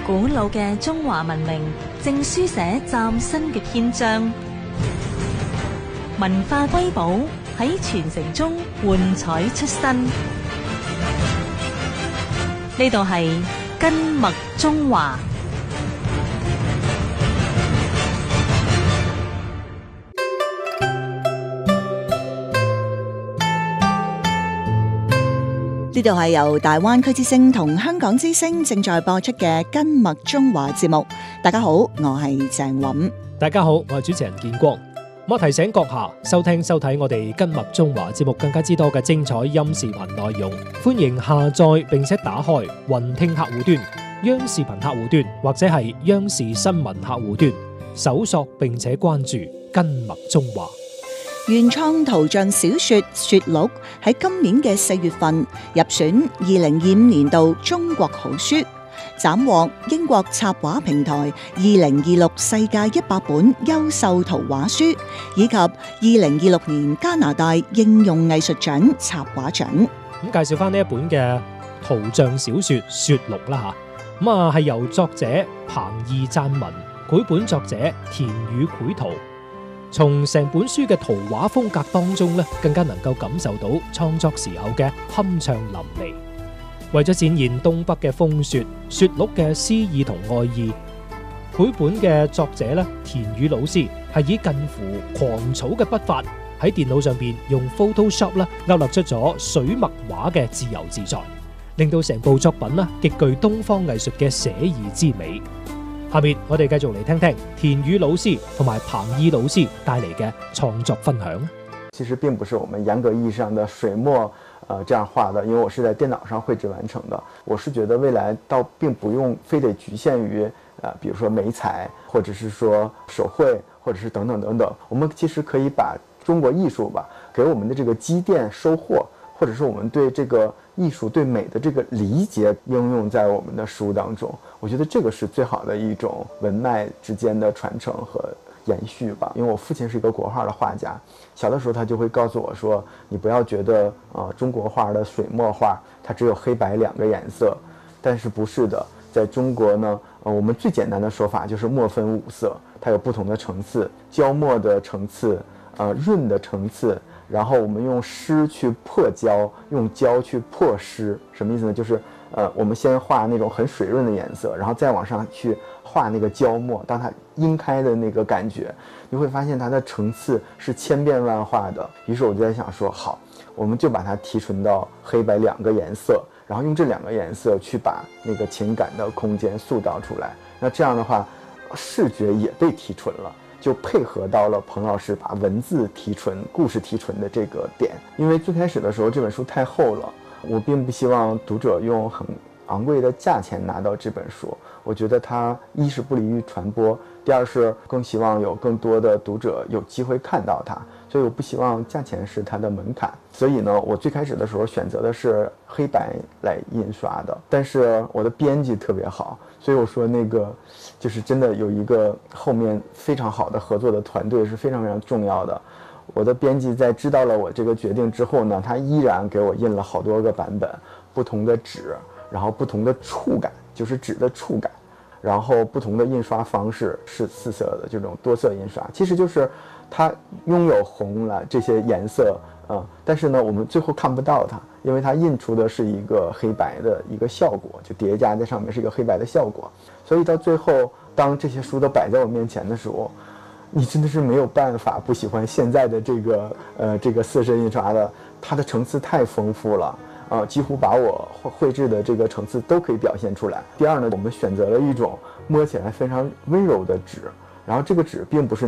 古老嘅中華文明正書寫嶄新嘅篇章，文化瑰寶喺傳承中喚彩出新。呢度係根脈中華。 呢度係由大灣區之聲同香港之聲正在播出嘅根脈中華節目。大家好，我係鄭韻。 大家好，我係主持人建光。我提醒閣下收聽收睇我哋根脈中華節目更加之多嘅精彩音視頻內容，歡迎下載並且打開雲聽客戶端、央視頻客戶端或者係央視新聞客戶端，搜索並且關注根脈中華。 原創圖像小說《雪鹿》喺今年嘅4月份入選2025年度中國好書，斬獲英國插畫平台2026世界100本優秀圖畫書，以及2026年加拿大應用藝術獎插畫獎。 咁介紹翻呢一本嘅圖像小說《雪鹿》啦吓，咁係由作者彭懿撰文，繪本作者田宇繪圖。從成本書嘅圖畫風格當中咧，更加能夠感受到創作時候嘅酣暢淋漓。為咗展現東北嘅風雪，雪鹿嘅詩意同愛意，繪本嘅作者咧田宇老師係以近乎狂草嘅筆法喺電腦上邊用 Photoshop 啦勾勒出咗水墨畫嘅自由自在，令到成部作品啦極具東方藝術嘅寫意之美。下面我哋繼續嚟聽聽田宇老師同埋彭懿老師帶嚟嘅創作分享。 其實並不是我們嚴格意義上的水墨這樣畫的，因為我是在電腦上繪製完成的。我是覺得未來倒並不用非得局限於比如說媒材，或者是說手繪，或者是等等等等。我們其實可以把中國藝術吧給我們的這個積澱收穫，或者是我們對這個藝術對美的這個理解應用在我們的書當中，我覺得這個是最好的一種文脈之間的傳承和延續吧。因為我父親是一個國畫的畫家，小的時候他就會告訴我說，你不要覺得中國畫的水墨畫它只有黑白2個顏色，但是不是的，在中國呢，我們最簡單的說法就是墨分5色，它有不同的層次，焦墨的層次，潤的層次，然後我們用濕去破焦，用焦去破濕。什麼意思呢？就是我們先畫那種很水潤的顏色，然後再往上去畫那個焦墨，當它洇開的那個感覺，你會發現它的層次是千變萬化的。於是我就在想說，好，我們就把它提純到黑白2個顏色，然後用這2個顏色去把那個情感的空間塑造出來。那這樣的話，視覺也被提純了，就配合到了彭老師把文字提純、故事提純的這個點。因為最開始的時候這本書太厚了，我並不希望讀者用很昂貴的價錢拿到這本書。我覺得它一是不利於傳播，第二是更希望有更多的讀者有機會看到它，所以我不希望價錢是它的門檻。所以呢，我最開始的時候選擇的是黑白來印刷的，但是我的編輯特別好，所以我說那個就是真的有一個後面非常好的合作的團隊是非常非常重要的。我的編輯在知道了我這個決定之後呢，他依然給我印了好多個版本，不同的紙，然後不同的觸感，就是紙的觸感，然後不同的印刷方式是4色的這種多色印刷，其實就是它擁有紅了這些顏色，但是呢我們最後看不到它，因為它印出的是一個黑白的一個效果，就疊加在上面是一個黑白的效果，所以到最後當這些書都擺在我面前的時候，你真的是沒有辦法不喜歡現在的這個色深印刷的，它的層次太豐富了，幾乎把我繪製的這個層次都可以表現出來。第二呢，我們選擇了一種摸起來非常溫柔的紙，然後這個紙並不是